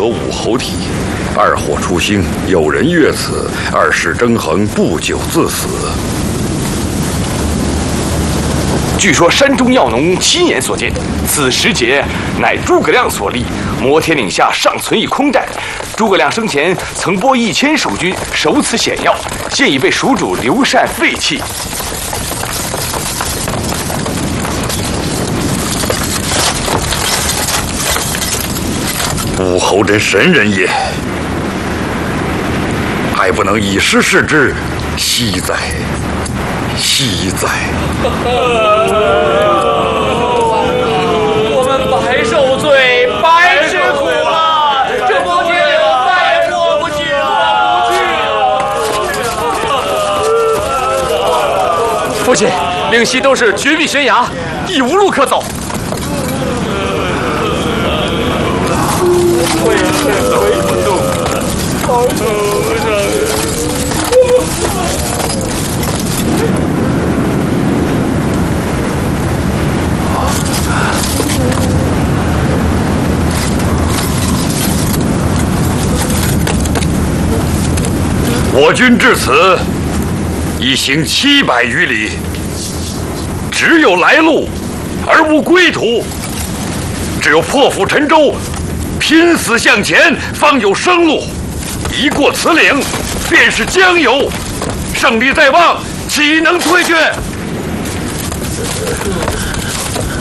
武侯体，二火初兴，有人越此，二世争衡，不久自死。 据说山中药农亲眼所见，此石碣乃诸葛亮所立。摩天岭下尚存一空寨，诸葛亮生前曾拨1000蜀军守此险要，现已被蜀主刘禅废弃。 武侯真神人也，还不能以时视之，惜哉，惜哉！ 我们白受罪，白吃苦了，这摩天岭再也过不去了。父亲，岭西都是绝壁悬崖，已无路可走。推不动了，头上。 我军至此已行700余里，只有来路，而无归途。只有破釜沉舟，拼死向前，方有生路。一过此岭，便是江油，胜利在望，岂能退却？